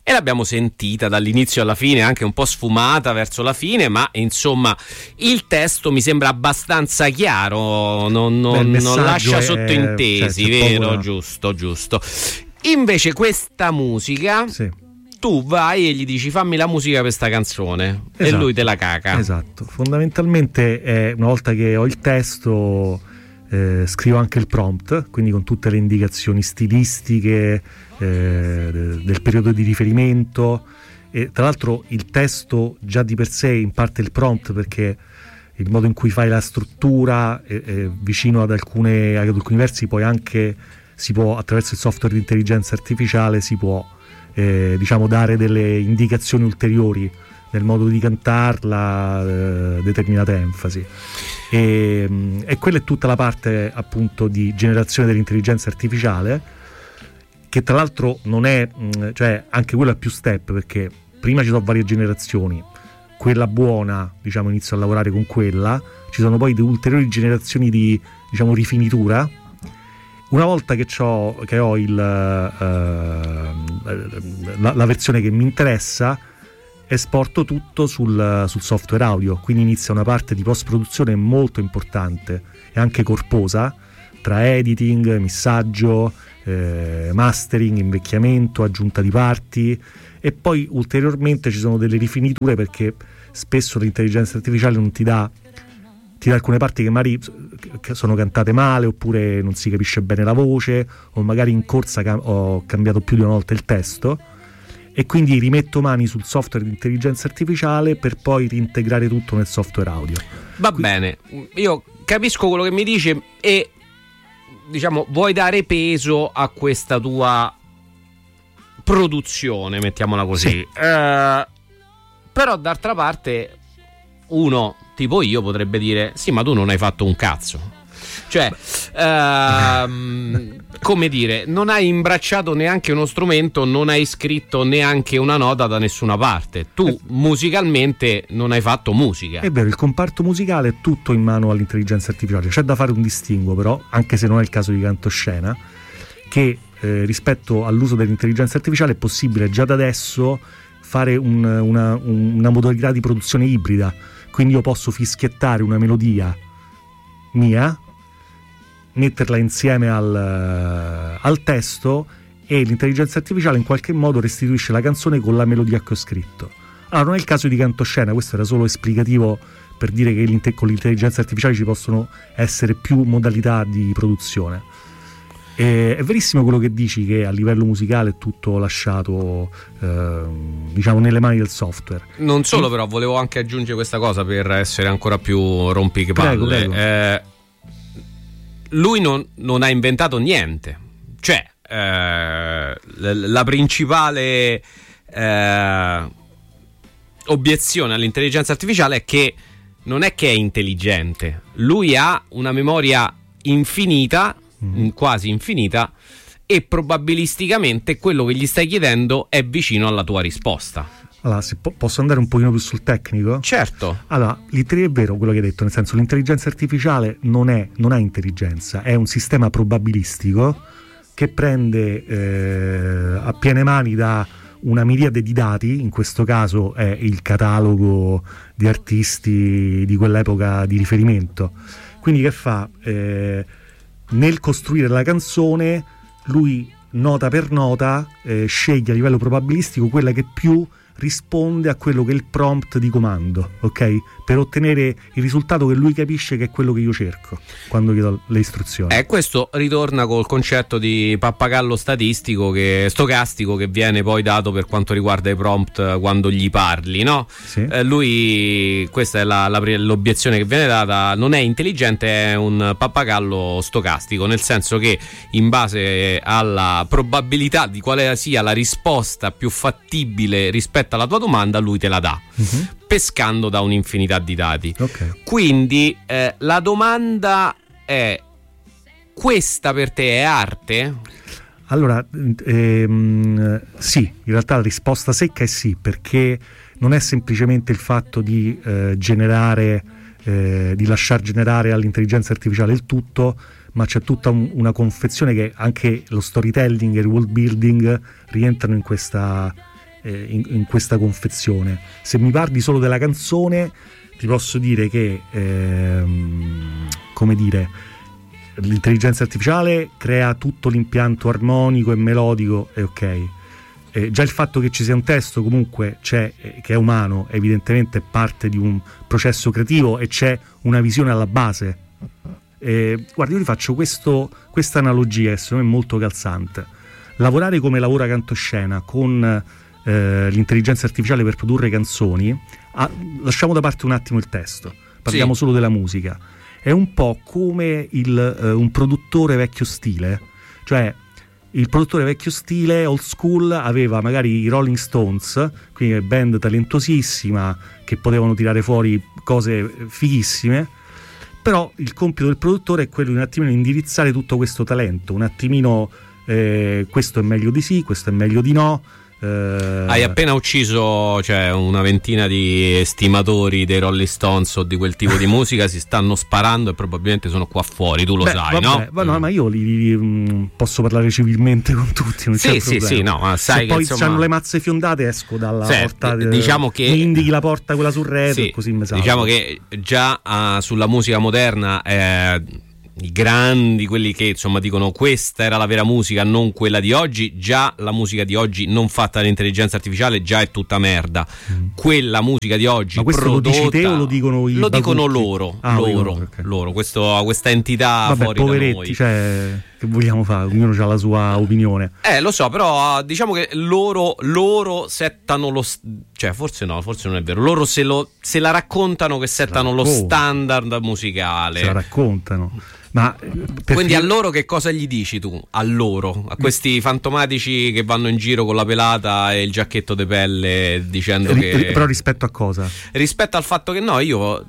e l'abbiamo sentita dall'inizio alla fine, anche un po' sfumata verso la fine, ma insomma il testo mi sembra abbastanza chiaro, non lascia sottintesi, vero? Giusto. Invece questa musica, tu vai e gli dici fammi la musica per sta canzone, e lui te la caca. Esatto, fondamentalmente una volta che ho il testo scrivo anche il prompt, quindi con tutte le indicazioni stilistiche del periodo di riferimento, e tra l'altro il testo già di per sé in parte il prompt, perché il modo in cui fai la struttura vicino ad alcuni versi poi anche si può, attraverso il software di intelligenza artificiale si può dare delle indicazioni ulteriori nel modo di cantarla, determinate enfasi, e quella è tutta la parte appunto di generazione dell'intelligenza artificiale, che tra l'altro non è, cioè anche quella è più step, perché prima ci sono varie generazioni, quella buona, inizio a lavorare con quella, ci sono poi ulteriori generazioni di rifinitura. Una volta che ho la versione che mi interessa, esporto tutto sul software audio, quindi inizia una parte di post-produzione molto importante e anche corposa, tra editing, missaggio, mastering, invecchiamento, aggiunta di parti, e poi ulteriormente ci sono delle rifiniture, perché spesso l'intelligenza artificiale non ti dà alcune parti che magari sono cantate male, oppure non si capisce bene la voce, o magari in corsa ho cambiato più di una volta il testo, e quindi rimetto mani sul software di intelligenza artificiale per poi reintegrare tutto nel software audio. Bene, io capisco quello che mi dici, e vuoi dare peso a questa tua produzione, mettiamola così, sì. Però d'altra parte uno tipo io potrebbe dire sì, ma tu non hai fatto un cazzo, cioè come dire, non hai imbracciato neanche uno strumento, non hai scritto neanche una nota da nessuna parte, tu musicalmente non hai fatto musica. È vero, il comparto musicale è tutto in mano all'intelligenza artificiale. C'è da fare un distinguo però, anche se non è il caso di Cantoscena, che rispetto all'uso dell'intelligenza artificiale è possibile già da adesso fare una modalità di produzione ibrida. Quindi io posso fischiettare una melodia mia, metterla insieme al testo, e l'intelligenza artificiale in qualche modo restituisce la canzone con la melodia che ho scritto. Allora, non è il caso di Cantoscena, questo era solo esplicativo per dire che con l'intelligenza artificiale ci possono essere più modalità di produzione. È verissimo quello che dici, che a livello musicale è tutto lasciato nelle mani del software. Non solo, però volevo anche aggiungere questa cosa per essere ancora più rompipalle. Prego. Lui non ha inventato niente, cioè la principale obiezione all'intelligenza artificiale è che non è che è intelligente, lui ha una memoria infinita, quasi infinita, e probabilisticamente quello che gli stai chiedendo è vicino alla tua risposta. Allora, se posso andare un pochino più sul tecnico? Certo. Allora, è vero quello che hai detto, nel senso, l'intelligenza artificiale non ha intelligenza, è un sistema probabilistico che prende a piene mani da una miriade di dati. In questo caso è il catalogo di artisti di quell'epoca di riferimento. Quindi che fa? Nel costruire la canzone, lui nota per nota sceglie a livello probabilistico quella che più risponde a quello che è il prompt di comando, ok? Per ottenere il risultato che lui capisce che è quello che io cerco quando gli do le istruzioni. Questo ritorna col concetto di pappagallo stocastico che viene poi dato per quanto riguarda i prompt quando gli parli, no? Sì. Lui, questa è l'obiezione che viene data, non è intelligente, è un pappagallo stocastico, nel senso che in base alla probabilità di quale sia la risposta più fattibile rispetto alla tua domanda, lui te la dà, pescando da un'infinità di dati. Okay. Quindi la domanda è: questa per te è arte? Allora, sì, in realtà la risposta secca è sì, perché non è semplicemente il fatto di generare, di lasciar generare all'intelligenza artificiale il tutto, ma c'è tutta una confezione che anche lo storytelling e il world building rientrano in questa in questa confezione. Se mi parli solo della canzone, ti posso dire che come dire, l'intelligenza artificiale crea tutto l'impianto armonico e melodico, e ok. Già il fatto che ci sia un testo comunque c'è, che è umano, evidentemente è parte di un processo creativo e c'è una visione alla base. Guarda, io ti faccio questa analogia che secondo me è molto calzante. Lavorare come lavora Cantoscena con l'intelligenza artificiale per produrre canzoni, lasciamo da parte un attimo il testo, parliamo solo della musica. È un po' come un produttore vecchio stile, cioè il produttore vecchio stile old school aveva magari i Rolling Stones, quindi una band talentuosissima che potevano tirare fuori cose fighissime, però il compito del produttore è quello di un attimino indirizzare tutto questo talento, un attimino questo è meglio di sì, questo è meglio di no. Hai appena ucciso, cioè, una ventina di estimatori dei Rolling Stones o di quel tipo di musica si stanno sparando e probabilmente sono qua fuori, tu lo sai, vabbè, no? No, ma io posso parlare civilmente con tutti, non c'è problema. Sì, no, ma sai, se che poi insomma hanno le mazze fiondate, esco dalla porta, diciamo che mi indichi la porta quella sul retro, e così mi salvo. Diciamo che già sulla musica moderna i grandi, quelli che insomma dicono questa era la vera musica, non quella di oggi, già la musica di oggi non fatta dall'intelligenza artificiale già è tutta merda. Quella musica di oggi, ma questo prodotta, lo dici te o lo dicono lo dicono loro, loro, questa entità fuori poveretti, da noi. Cioè, che vogliamo fare? Ognuno ha la sua opinione. Lo so, però diciamo che loro settano cioè forse non è vero. Loro se la raccontano che settano lo standard musicale. Se la raccontano. Ma quindi a loro che cosa gli dici tu? A questi fantomatici che vanno in giro con la pelata e il giacchetto de pelle dicendo che... Però rispetto a cosa? Rispetto al fatto che io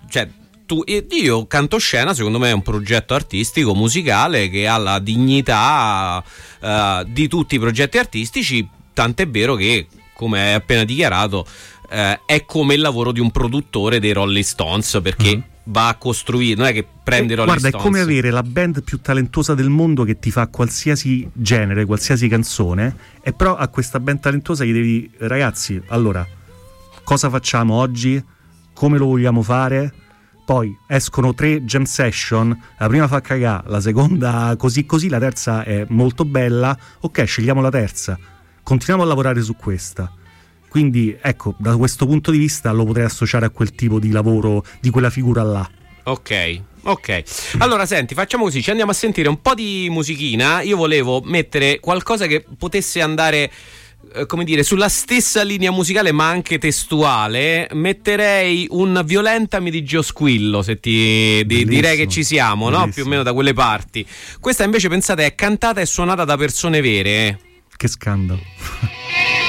Cantoscena secondo me è un progetto artistico musicale che ha la dignità di tutti i progetti artistici, tant'è vero che, come hai appena dichiarato, è come il lavoro di un produttore dei Rolling Stones, perché va a costruire, non è che prende Rolling Stones. Guarda, è come avere la band più talentuosa del mondo che ti fa qualsiasi genere, qualsiasi canzone, e però a questa band talentuosa gli devi, ragazzi, allora, cosa facciamo oggi? Come lo vogliamo fare? Poi escono 3 jam session, la prima fa cagare, la seconda così, la terza è molto bella, ok, scegliamo la terza, continuiamo a lavorare su questa. Quindi ecco, da questo punto di vista lo potrei associare a quel tipo di lavoro, di quella figura là. Ok. Allora senti, facciamo così, ci andiamo a sentire un po' di musichina. Io volevo mettere qualcosa che potesse andare, come dire, sulla stessa linea musicale ma anche testuale. Metterei un Violentami di Gio Squillo, se direi che ci siamo, no? Più o meno da quelle parti. Questa invece, pensate, è cantata e suonata da persone vere. Che scandalo.